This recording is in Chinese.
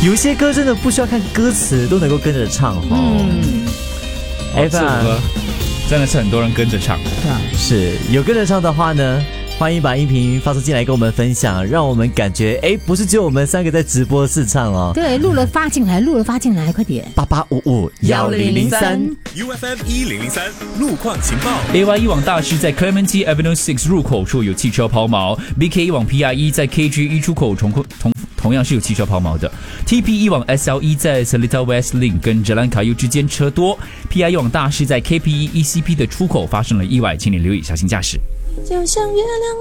有一些歌真的不需要看歌词都能够跟着唱这首歌真的是很多人跟着唱。 是有跟着唱的话呢，欢迎把音频发送进来跟我们分享，让我们感觉不是只有我们3个在直播室唱哦。 对，录了发进来，快点 88551003 UFM 1003路况情报。 AY 一往大师在 Clementi Avenue 6入口处有汽车抛锚， BK 一往 PRE 在 KG 一出口同样是有汽车抛锚的。 TP 一往 SLE 在 Seletar West Link 跟 Jalan Kayu 之间车多。 PR 一往大师在 KPE ECP 的出口发生了意外，请你留意小心驾驶。 就像月亮